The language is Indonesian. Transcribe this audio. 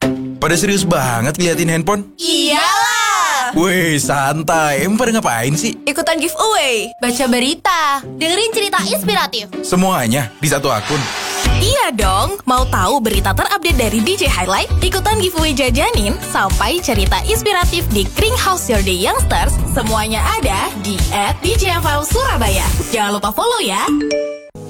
Pada serius banget liatin handphone? Iyalah. Wih, santai. Emang pada ngapain sih? Ikutan giveaway, baca berita, dengerin cerita inspiratif. Semuanya di satu akun. Iya dong, mau tahu berita terupdate dari DJ Highlight? Ikutan giveaway jajanin sampai cerita inspiratif di Kring House Your Day Youngsters. Semuanya ada di @DJFM Surabaya. Jangan lupa follow ya.